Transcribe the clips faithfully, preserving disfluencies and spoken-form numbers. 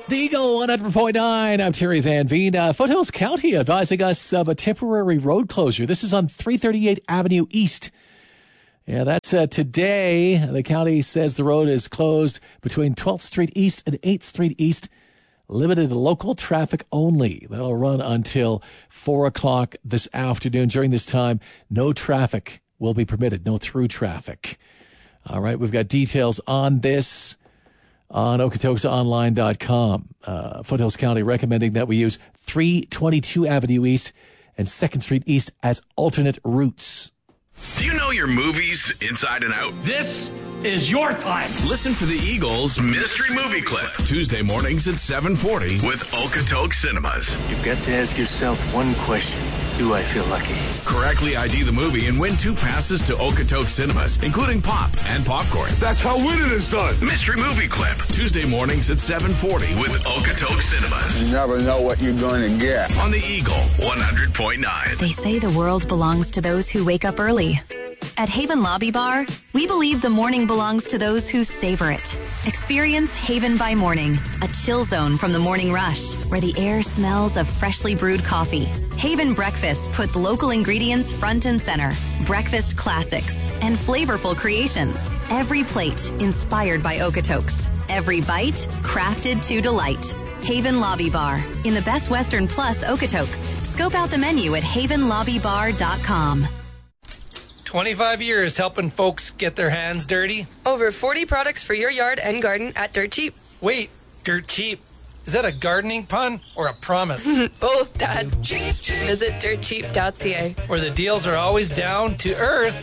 The Eagle one hundred point nine. I'm Terry Van Veen. Uh, Foothills County advising us of a temporary road closure. This is on three thirty-eight Avenue East. Yeah, that's uh, today. The county says the road is closed between twelfth Street East and eighth Street East. Limited local traffic only. That'll run until four o'clock this afternoon. During this time, no traffic will be permitted. No through traffic. All right, we've got details on this on Okotoks Online dot com. Uh, Foothills County recommending that we use three twenty-two Avenue East and second Street East as alternate routes. Do you know your movies inside and out? This is your time. Listen for the Eagles Mystery Movie Clip, Tuesday mornings at seven forty with Okotoks Cinemas. You've got to ask yourself one question. Do I feel lucky? Correctly I D the movie and win two passes to Okotoks Cinemas, including pop and popcorn. That's how winning is done. Mystery Movie Clip, Tuesday mornings at seven forty with Okotoks Cinemas. You never know what you're going to get. On the Eagle one hundred point nine. They say the world belongs to those who wake up early. At Haven Lobby Bar, we believe the morning belongs to those who savor it. Experience Haven by Morning, a chill zone from the morning rush, where the air smells of freshly brewed coffee. Haven Breakfast puts local ingredients front and center, breakfast classics, and flavorful creations. Every plate inspired by Okotoks. Every bite crafted to delight. Haven Lobby Bar, in the Best Western Plus Okotoks. Scope out the menu at haven lobby bar dot com. twenty-five years helping folks get their hands dirty. Over forty products for your yard and garden at Dirt Cheap. Wait, Dirt Cheap? Is that a gardening pun or a promise? Both, Dad. Visit dirt cheap dot c a. Where the deals are always down to earth.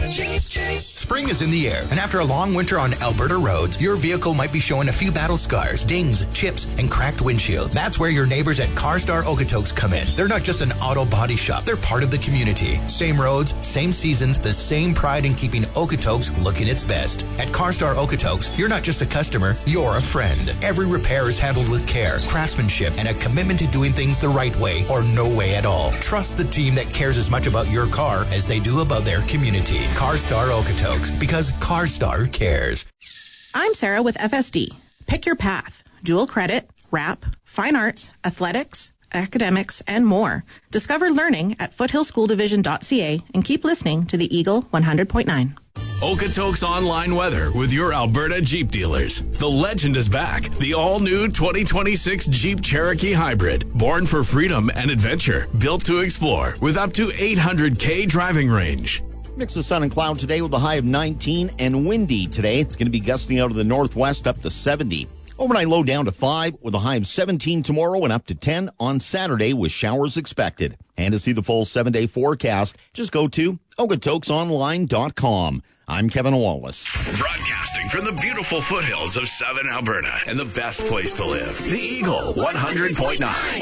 Spring is in the air, and after a long winter on Alberta roads, your vehicle might be showing a few battle scars, dings, chips, and cracked windshields. That's where your neighbors at CarStar Okotoks come in. They're not just an auto body shop, they're part of the community. Same roads, same seasons, the same pride in keeping Okotoks looking its best. At CarStar Okotoks, you're not just a customer, you're a friend. Every repair is handled with care, craftsmanship, and a commitment to doing things the right way or no way at all. Trust the team that cares as much about your car as they do about their community. CarStar Okotoks, because CarStar cares. I'm Sarah with F S D. Pick your path. Dual credit, rap, fine arts, athletics, academics, and more. Discover learning at foothills school division dot c a and keep listening to the Eagle one hundred point nine. Okotoks Online Weather with your Alberta Jeep dealers. The legend is back. The all-new twenty twenty-six Jeep Cherokee Hybrid. Born for freedom and adventure. Built to explore with up to eight hundred K driving range. Mix of sun and cloud today with a high of nineteen and windy today. It's going to be gusting out of the northwest up to seventy. Overnight low down to five with a high of seventeen tomorrow and up to ten on Saturday with showers expected. And to see the full seven-day forecast, just go to Okotoks Online dot com. I'm Kevin Wallace. Broadcasting from the beautiful foothills of southern Alberta and the best place to live. The Eagle one hundred point nine.